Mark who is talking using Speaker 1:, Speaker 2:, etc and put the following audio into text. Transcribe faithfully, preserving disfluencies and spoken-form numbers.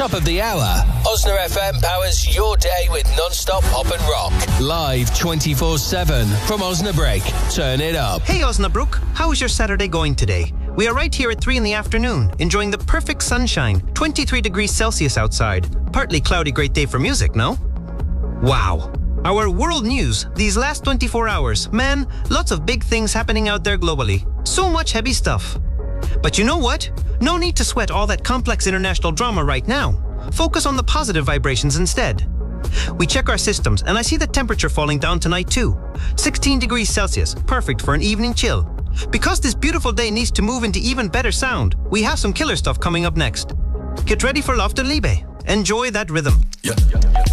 Speaker 1: top of the hour, Osna F M powers your day with non-stop pop and rock. Live twenty-four seven from Osnabrück. Turn it up.
Speaker 2: Hey Osnabrück, how is your Saturday going today? We are right here at three in the afternoon, enjoying the perfect sunshine, twenty-three degrees Celsius outside. Partly cloudy, great day for music, no? Wow. Our world news, these last twenty-four hours. Man, lots of big things happening out there globally. So much heavy stuff. But you know what? No need to sweat all that complex international drama right now. Focus on the positive vibrations instead. We check our systems, and I see the temperature falling down tonight too. sixteen degrees Celsius, perfect for an evening chill. Because this beautiful day needs to move into even better sound, we have some killer stuff coming up next. Get ready for Laughter Liebe. Enjoy that rhythm.
Speaker 3: Yeah, yeah, yeah.